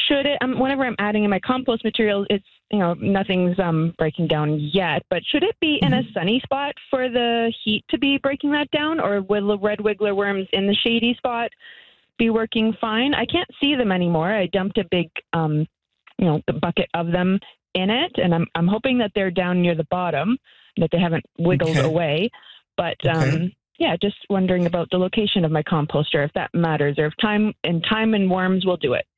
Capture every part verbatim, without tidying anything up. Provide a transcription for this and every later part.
should it, um, whenever I'm adding in my compost materials, it's, you know, nothing's um, breaking down yet, but should it be in Mm-hmm. a sunny spot for the heat to be breaking that down, or will the red wiggler worms in the shady spot be working fine? I can't see them anymore. I dumped a big, um, you know, the bucket of them in it, and I'm I'm hoping that they're down near the bottom, that they haven't wiggled Okay. away. But um, Okay. yeah, just wondering about the location of my composter, if that matters, or if time and time and worms will do it.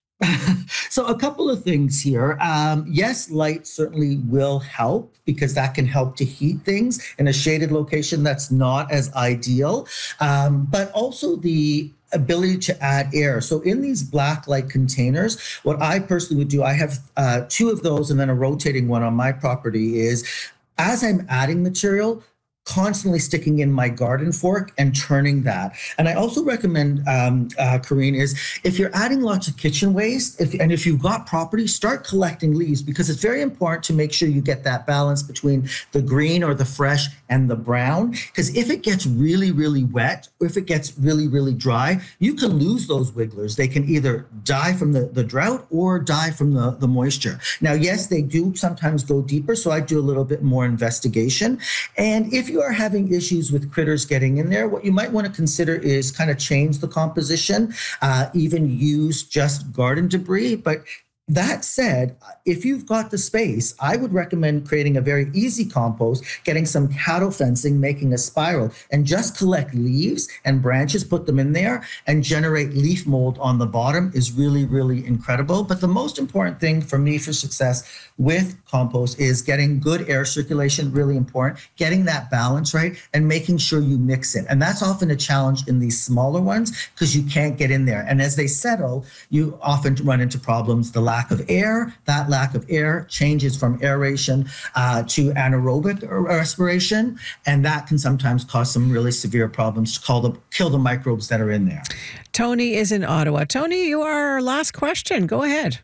So a couple of things here. Um, yes, light certainly will help because that can help to heat things in a shaded location. That's not as ideal, um, but also the ability to add air. So in these black light containers, what I personally would do, I have uh, two of those and then a rotating one on my property is as I'm adding material, constantly sticking in my garden fork and turning that. And I also recommend, um, uh, Corrine, is if you're adding lots of kitchen waste, if, and if you've got property, start collecting leaves because it's very important to make sure you get that balance between the green or the fresh and the brown. Because if it gets really, really wet, or if it gets really, really dry, you can lose those wigglers. They can either die from the, the drought or die from the, the moisture. Now, yes, they do sometimes go deeper, so I do a little bit more investigation. And if you are having issues with critters getting in there, what you might want to consider is kind of change the composition, uh, even use just garden debris. But that said, if you've got the space, I would recommend creating a very easy compost, getting some cattle fencing, making a spiral, and just collect leaves and branches, put them in there, and generate leaf mold on the bottom is really, really incredible. But the most important thing for me for success with compost is getting good air circulation, really important, getting that balance right, and making sure you mix it. And that's often a challenge in these smaller ones because you can't get in there. And as they settle, you often run into problems. The lack of air, that lack of air changes from aeration uh, to anaerobic respiration, and that can sometimes cause some really severe problems to call the, kill the microbes that are in there. Tony is in Ottawa. Tony, you are our last question. Go ahead.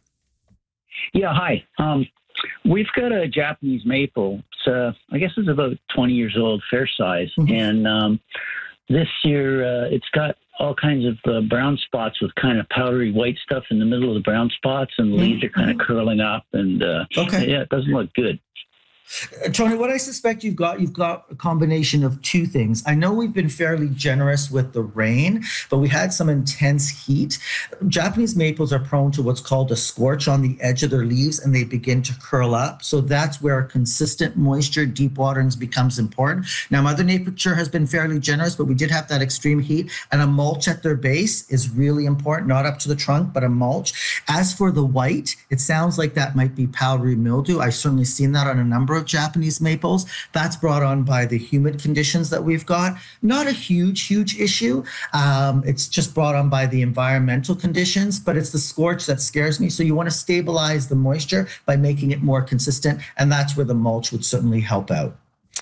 Yeah, hi. Um, we've got a Japanese maple. It's, uh, I guess it's about twenty years old, fair size, Mm-hmm. and um, this year uh, it's got all kinds of uh, brown spots with kind of powdery white stuff in the middle of the brown spots, and the Mm-hmm. leaves are kind of curling up, and uh, Okay. yeah, it doesn't look good. Uh, Tony, what I suspect you've got, you've got a combination of two things. I know we've been fairly generous with the rain, but we had some intense heat. Japanese maples are prone to what's called a scorch on the edge of their leaves, and they begin to curl up. So that's where consistent moisture, deep waterings becomes important. Now, Mother Nature has been fairly generous, but we did have that extreme heat, and a mulch at their base is really important, not up to the trunk, but a mulch. As for the white, it sounds like that might be powdery mildew. I've certainly seen that on a number of Japanese maples. That's brought on by the humid conditions that we've got. Not a huge, huge issue. Um, it's just brought on by the environmental conditions, but it's the scorch that scares me. So you want to stabilize the moisture by making it more consistent, and that's where the mulch would certainly help out.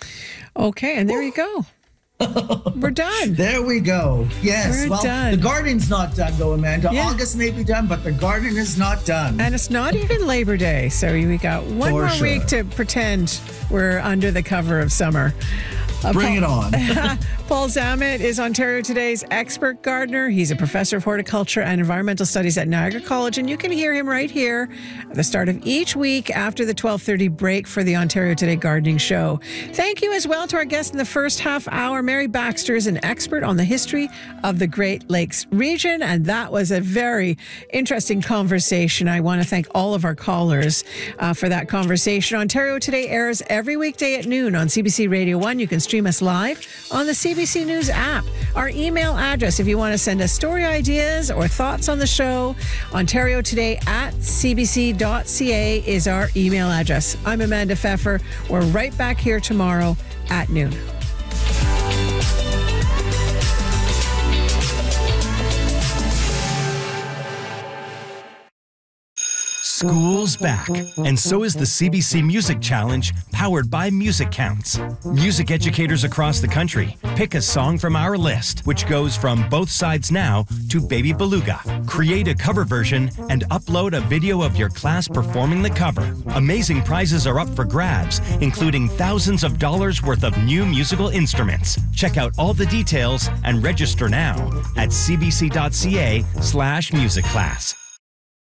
Okay, and there you go. We're done. There we go. Yes. We're well, done. the garden's not done though, Amanda. Yeah. August may be done, but the garden is not done. And it's not even Labor Day, so we got one For more sure. week to pretend we're under the cover of summer. Uh, Bring Paul- it on. Paul Zammit is Ontario Today's expert gardener. He's a professor of horticulture and environmental studies at Niagara College, and you can hear him right here at the start of each week after the twelve thirty break for the Ontario Today Gardening Show. Thank you as well to our guest in the first half hour. Mary Baxter is an expert on the history of the Great Lakes region, and that was a very interesting conversation. I want to thank all of our callers uh, for that conversation. Ontario Today airs every weekday at noon on C B C Radio one. You can stream us live on the C B C News app. Our email address, if you want to send us story ideas or thoughts on the show, Ontario Today at c b c dot c a is our email address. I'm Amanda Pfeffer. We're right back here tomorrow at noon. School's back, and so is the C B C Music Challenge, powered by Music Counts. Music educators across the country pick a song from our list, which goes from Both Sides Now to Baby Beluga. Create a cover version and upload a video of your class performing the cover. Amazing prizes are up for grabs, including thousands of dollars worth of new musical instruments. Check out all the details and register now at c b c dot c a slash music class.